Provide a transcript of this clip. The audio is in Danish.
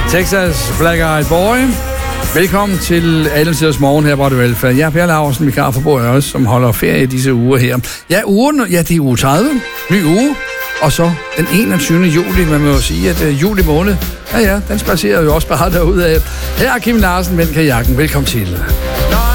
Texas Black Eyed Boy. Velkommen til Alletiders Morgen her på Radio Alfa. Jeg er Per Laursen, vikar for Bo Øres, som holder ferie i disse uger her. Ja, det er uge 30, ny uge, og så den 21. juli. Man må jo sige, at juli måned, den spacerer jo også bare derudad. Her er Kim Larsen, Vend Kajakken. Velkommen til.